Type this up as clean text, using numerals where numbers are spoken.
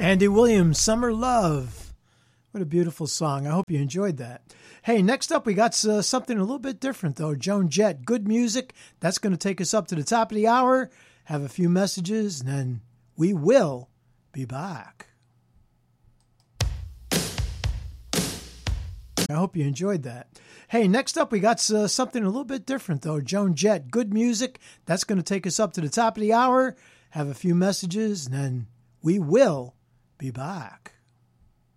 Andy Williams, Summer Love. What a beautiful song. I hope you enjoyed that. Hey, next up, we got something a little bit different, though. Joan Jett, good music. That's going to take us up to the top of the hour. Have a few messages, and then we will be back. I hope you enjoyed that. Hey, next up, we got something a little bit different, though. Joan Jett, good music. That's going to take us up to the top of the hour. Have a few messages, and then we will be back.